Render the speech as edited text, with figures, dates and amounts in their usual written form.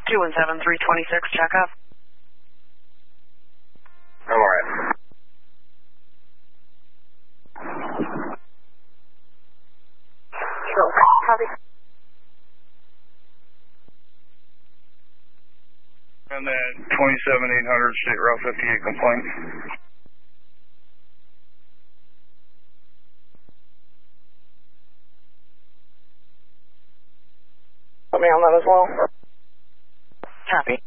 217-326, check up. I'm alright. Sure. Copy. On that 27800 State Route 58 complaint. Put me on that as well. Copy.